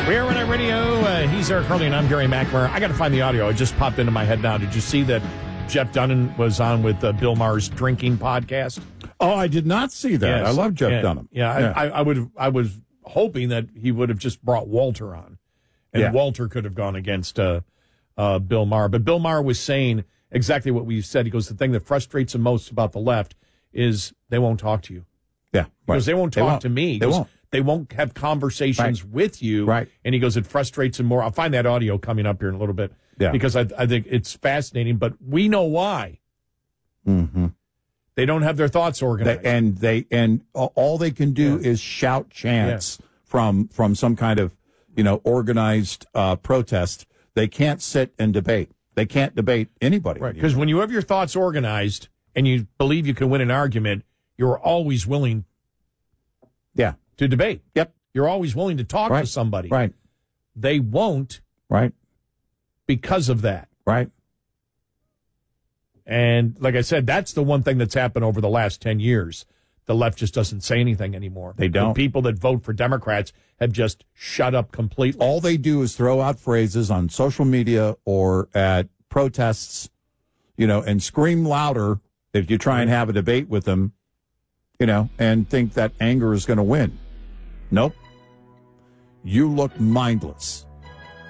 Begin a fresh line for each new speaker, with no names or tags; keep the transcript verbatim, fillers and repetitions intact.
We're on our radio. Uh, he's Eric Hurley, and I'm Gary McNamara. I got to find the audio. It just popped into my head now. Did you see that Jeff Dunham was on with uh, Bill Maher's drinking podcast?
Oh, I did not see that.
Yes.
I love Jeff
yeah,
Dunham.
Yeah,
yeah.
I, I would. I was hoping that he would have just brought Walter on, and
Yeah.
Walter could have gone against uh, uh, Bill Maher. But Bill Maher was saying exactly what we said. He goes, the thing that frustrates him most about the left is they won't talk to you.
Yeah,
Because
right.
they won't
They
talk
won't.
to me. He
They
goes,
won't.
They won't have conversations
Right.
with you.
Right.
And he goes, it frustrates him more. I'll find that audio coming up here in a little bit.
Yeah.
Because I, I think it's fascinating, but we know why.
Mm-hmm.
They don't have their thoughts organized.
They, and they and all they can do
Yeah.
is shout chants from from some kind of you know organized uh, protest. They can't sit and debate. They can't debate anybody.
Right. Because when you have your thoughts organized and you believe you can win an argument, you're always willing
Yeah.
to debate.
Yep.
You're always willing to talk
Right.
to somebody.
Right.
They won't
Right.
because of that.
Right.
And like I said, that's the one thing that's happened over the last ten years. The left just doesn't say anything anymore.
They don't.
The people that vote for Democrats have just shut up completely.
All they do is throw out phrases on social media or at protests, you know, and scream louder if you try and have a debate with them, you know, and think that anger is going to win. Nope. You look mindless.